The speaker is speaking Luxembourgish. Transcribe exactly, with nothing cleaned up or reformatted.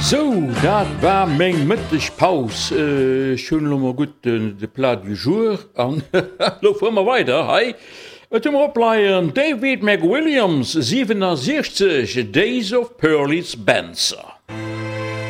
So, dat war még mëttech Paus äh, schonmmer gut äh, de Plat du Jour an lo immer weiter hei. Et um opleiien David McWilliams sechsundsiebzig Days of Pearly Spencer.